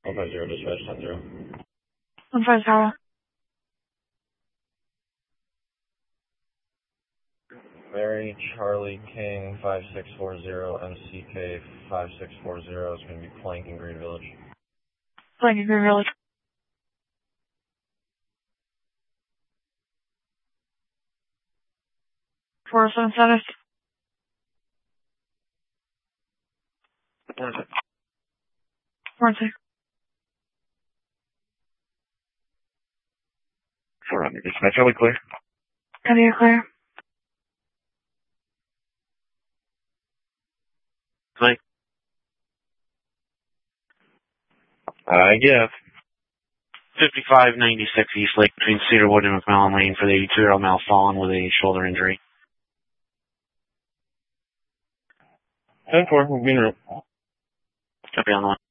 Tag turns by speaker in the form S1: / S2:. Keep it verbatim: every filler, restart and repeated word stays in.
S1: one five zero, dispatch ten zero.
S2: one five zero.
S1: Mary Charlie King five six four zero, M C K five six four zero is going to be Plank in Green Village.
S2: Plank in Green Village. four oh seven status.
S1: Warranty.
S2: Warranty.
S1: four hundred, dispatch, are we clear?
S2: Copy, you're clear.
S1: Hi. I guess.
S3: fifty-five ninety-six East Lake between Cedarwood and McMillan Lane for the eighty-two-year-old male fallen with a shoulder injury.
S1: ten four, we'll be in route.
S3: Copy on the line.